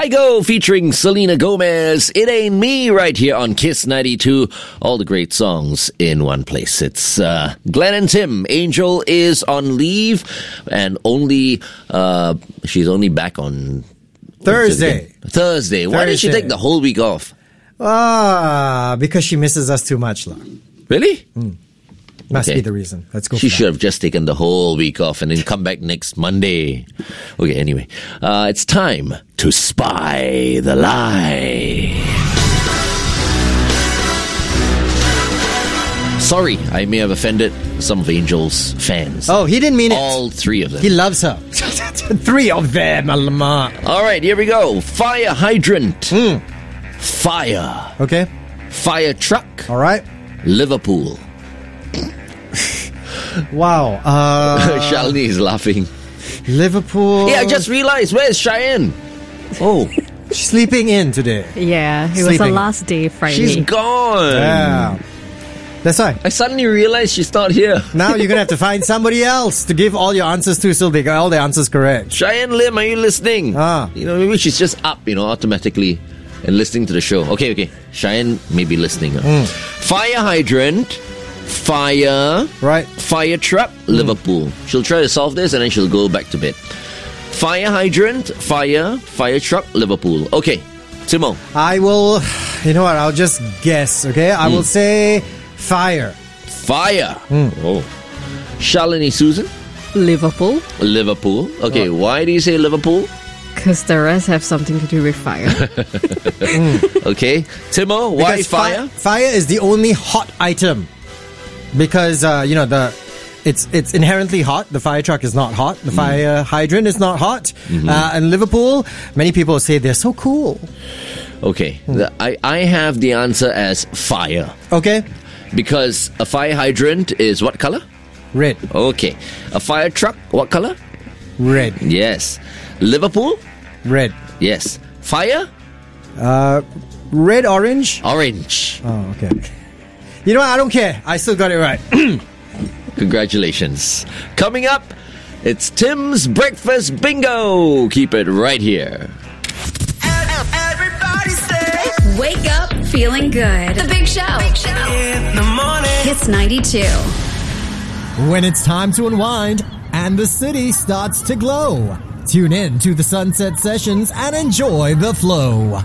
Kygo featuring Selena Gomez. It Ain't Me right here on Kiss 92. All the great songs in one place. It's Glenn and Tim. Angel is on leave and she's only back on Thursday. Why did she take the whole week off? Because she misses us too much. Really? Must be the reason. Let's go. She should have just taken the whole week off and then come back next Monday. Okay, anyway. It's time to spy the lie. Sorry, I may have offended some of Angel's fans. Oh, he didn't mean it. All three of them. He loves her. 3 of them, alamak. All right, here we go. Fire hydrant. Fire. Okay. Fire truck. All right. Liverpool. Wow. Shalini is laughing. Liverpool. Yeah, I just realized. Where's Cheyenne? Oh. She's sleeping in today. Yeah, it was the last day, Friday. She's gone. Yeah. That's why. I suddenly realized she's not here. Now you're going to have to find somebody else to give all your answers to so they got all the answers correct. Cheyenne Lim, are you listening? Maybe she's just up, automatically and listening to the show. Okay. Cheyenne may be listening. Fire hydrant, fire, right? Fire truck, Liverpool. She'll try to solve this and then she'll go back to bed. Fire hydrant, fire truck, Liverpool. Okay, Timo. I will, I'll just guess, okay? I will say fire. Fire. Oh. Shalini Susan? Liverpool. Okay, why do you say Liverpool? Because the rest have something to do with fire. Okay. Timo, why fire? Fire is the only hot item. Because, it's inherently hot. The fire truck is not hot. The fire hydrant is not hot. And Liverpool, many people say they're so cool. Okay. I have the answer as fire. Okay. Because a fire hydrant is what color? Red. Okay. A fire truck, what color? Red. Yes. Liverpool? Red. Yes. Fire? Red, orange? Orange. Oh, okay. You know what? I don't care. I still got it right. Congratulations. Coming up, it's Tim's Breakfast Bingo. Keep it right here. Everybody say, wake up feeling good. The Big Show. In the morning. Kiss 92. When it's time to unwind and the city starts to glow, tune in to the Sunset Sessions and enjoy the flow.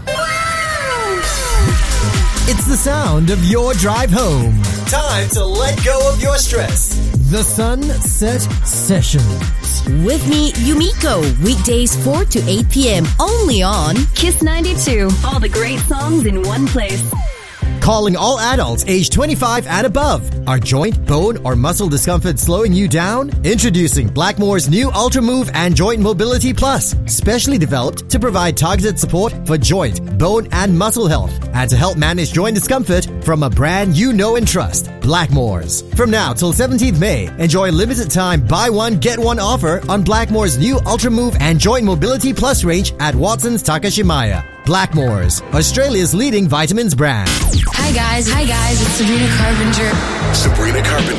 It's the sound of your drive home. Time to let go of your stress. The Sunset Sessions. With me, Yumiko. Weekdays 4 to 8 p.m. Only on Kiss 92. All the great songs in one place. Calling all adults aged 25 and above. Are joint, bone, or muscle discomfort slowing you down? Introducing Blackmore's new Ultra Move and Joint Mobility Plus, specially developed to provide targeted support for joint, bone, and muscle health, and to help manage joint discomfort from a brand you know and trust, Blackmore's. From now till 17th May, enjoy limited time buy one get one offer on Blackmore's new Ultra Move and Joint Mobility Plus range at Watson's Takashimaya. Blackmore's, Australia's leading vitamins brand. Hi guys, it's Sabrina Carpenter. Sabrina Carpenter.